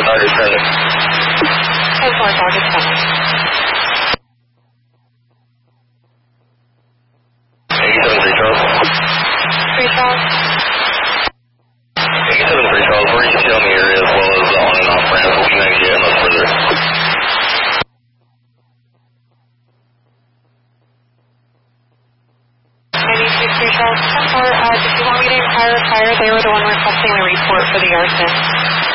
target traffic. 10-4, target traffic. 87 Charles. 3 Charles. 87 Charles, where you tell me area as well as the on and off ramp. We'll connect you much further. 92 Charles. 10-4, did you want me to inquire fire? They were the one requesting the report for the arson.